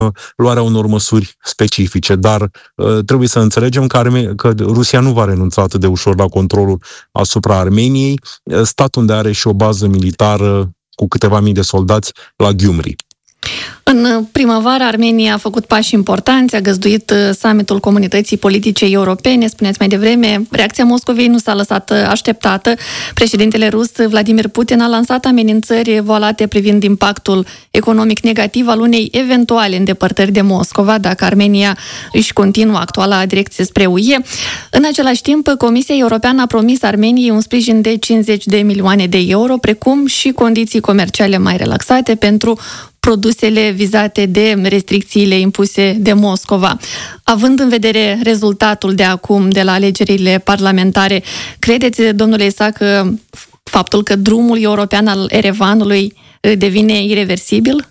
luarea unor măsuri specifice, dar trebuie să înțelegem că Rusia nu va renunța atât de ușor la controlul asupra Armeniei, stat unde are și o bază militară cu câteva mii de soldați la Gyumri. În primăvară, Armenia a făcut pași importanți, a găzduit summitul Comunității Politice Europene, spuneați mai devreme. Reacția Moscovei nu s-a lăsat așteptată. Președintele rus, Vladimir Putin, a lansat amenințări voalate privind impactul economic negativ al unei eventuale îndepărtări de Moscova, dacă Armenia își continuă actuala direcție spre UE. În același timp, Comisia Europeană a promis Armeniei un sprijin de 50 de milioane de euro, precum și condiții comerciale mai relaxate pentru produsele vizate de restricțiile impuse de Moscova. Având în vedere rezultatul de acum de la alegerile parlamentare, credeți, domnule Isac, faptul că drumul european al Erevanului devine ireversibil?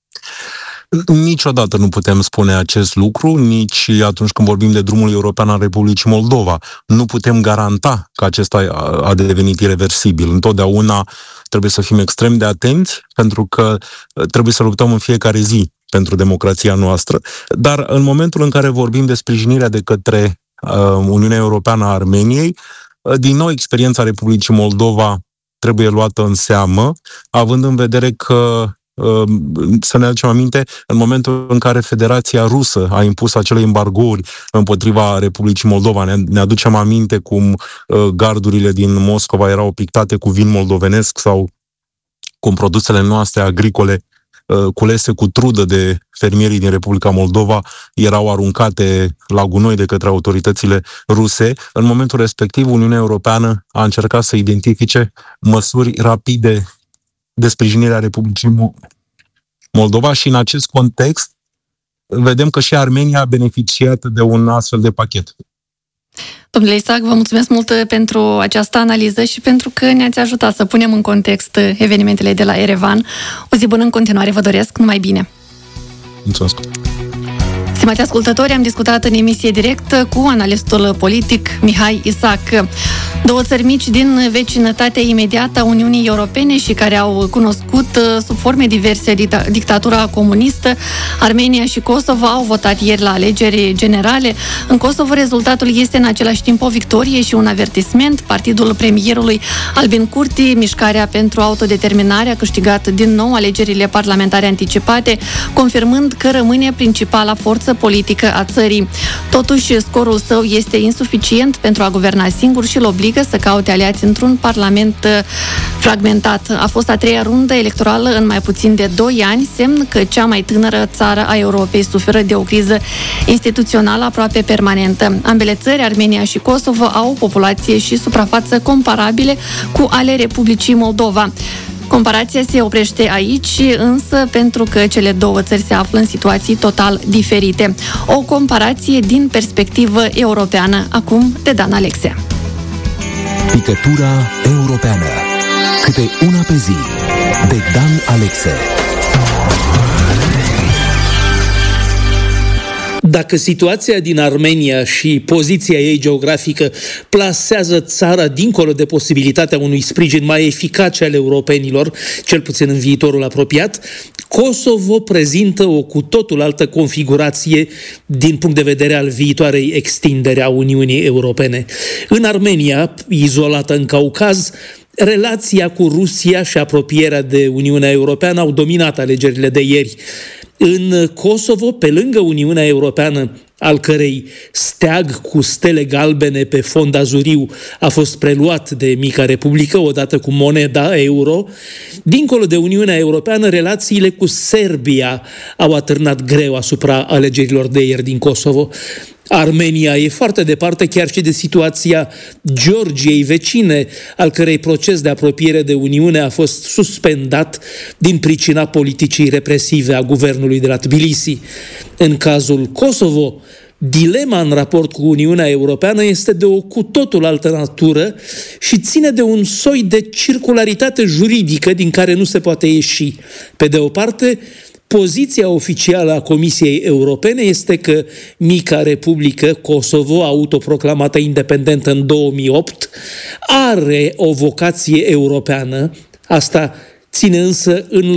Niciodată nu putem spune acest lucru, nici atunci când vorbim de drumul european al Republicii Moldova. Nu putem garanta că acesta a devenit ireversibil. Întotdeauna trebuie să fim extrem de atenți, pentru că trebuie să luptăm în fiecare zi pentru democrația noastră. Dar în momentul în care vorbim de sprijinirea de către Uniunea Europeană a Armeniei, din nou experiența Republicii Moldova trebuie luată în seamă, având în vedere că să ne aducem aminte, în momentul în care Federația Rusă a impus acele embargouri împotriva Republicii Moldova, ne aducem aminte cum gardurile din Moscova erau pictate cu vin moldovenesc sau cum produsele noastre agricole culese cu trudă de fermierii din Republica Moldova erau aruncate la gunoi de către autoritățile ruse. În momentul respectiv, Uniunea Europeană a încercat să identifice măsuri rapide de sprijinire a Republicii Moldova și în acest context vedem că și Armenia a beneficiat de un astfel de pachet. Domnule Isac, vă mulțumesc mult pentru această analiză și pentru că ne-ați ajutat să punem în context evenimentele de la Erevan. O zi bună în continuare, vă doresc, numai bine! Mulțumesc! Stimați ascultători, am discutat în emisie direct cu analistul politic Mihai Isac. Două țări mici din vecinătatea imediată a Uniunii Europene și care au cunoscut sub forme diverse dictatura comunistă, Armenia și Kosovo, au votat ieri la alegeri generale. În Kosovo, rezultatul este în același timp o victorie și un avertisment. Partidul premierului Albin Kurti, Mișcarea pentru Autodeterminare, a câștigat din nou alegerile parlamentare anticipate, confirmând că rămâne principala forță politică a țării. Totuși, scorul său este insuficient pentru a guverna singur și îl obligă să caute aliați într-un parlament fragmentat. A fost a treia rundă electorală în mai puțin de 2 ani, semn că cea mai tânără țară a Europei suferă de o criză instituțională aproape permanentă. Ambele țări, Armenia și Kosovo, au populație și suprafață comparabile cu ale Republicii Moldova. Comparația se oprește aici, însă pentru că cele două țări se află în situații total diferite. O comparație din perspectivă europeană, acum de Dan Alexe. Picătura europeană. Câte una pe zi, de Dan Alexe. Dacă situația din Armenia și poziția ei geografică plasează țara dincolo de posibilitatea unui sprijin mai eficace al europenilor, cel puțin în viitorul apropiat, Kosovo prezintă o cu totul altă configurație din punct de vedere al viitoarei extindere a Uniunii Europene. În Armenia, izolată în Caucaz, relația cu Rusia și apropierea de Uniunea Europeană au dominat alegerile de ieri. În Kosovo, pe lângă Uniunea Europeană, al cărei steag cu stele galbene pe fond azuriu a fost preluat de mica republică odată cu moneda euro, dincolo de Uniunea Europeană, relațiile cu Serbia au atârnat greu asupra alegerilor de ieri din Kosovo. Armenia e foarte departe chiar și de situația Georgiei vecine, al cărei proces de apropiere de Uniune a fost suspendat din pricina politicii represive a guvernului de la Tbilisi. În cazul Kosovo, dilema în raport cu Uniunea Europeană este de o cu totul altă natură și ține de un soi de circularitate juridică din care nu se poate ieși. Pe de o parte, poziția oficială a Comisiei Europene este că mica republică Kosovo, autoproclamată independentă în 2008, are o vocație europeană. Asta ține însă în loc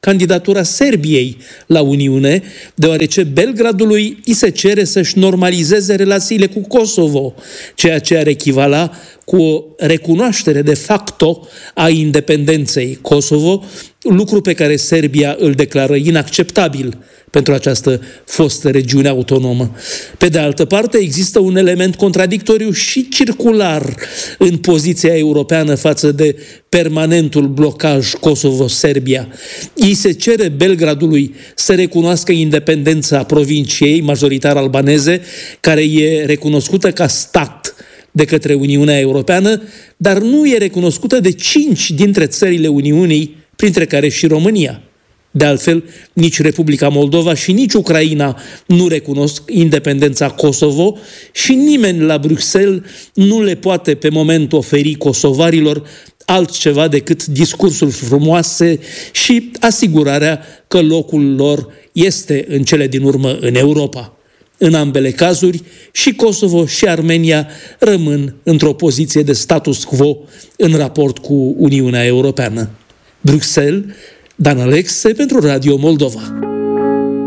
candidatura Serbiei la Uniune, deoarece Belgradului îi se cere să-și normalizeze relațiile cu Kosovo, ceea ce ar echivala cu o recunoaștere de facto a independenței Kosovo, lucru pe care Serbia îl declară inacceptabil pentru această fostă regiune autonomă. Pe de altă parte, există un element contradictoriu și circular în poziția europeană față de permanentul blocaj Kosovo-Serbia. Îi se cere Belgradului să recunoască independența provinciei majoritar albaneze, care e recunoscută ca stat de către Uniunea Europeană, dar nu e recunoscută de 5 dintre țările Uniunii, printre care și România. De altfel, nici Republica Moldova și nici Ucraina nu recunosc independența Kosovo și nimeni la Bruxelles nu le poate pe moment oferi kosovarilor altceva decât discursuri frumoase și asigurarea că locul lor este în cele din urmă în Europa. În ambele cazuri, și Kosovo și Armenia rămân într-o poziție de status quo în raport cu Uniunea Europeană. Bruxelles, Dan Alexe pentru Radio Moldova.